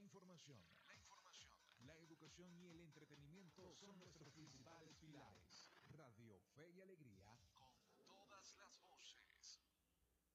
información, la educación y el entretenimiento son nuestros principales pilares. Radio Fe y Alegría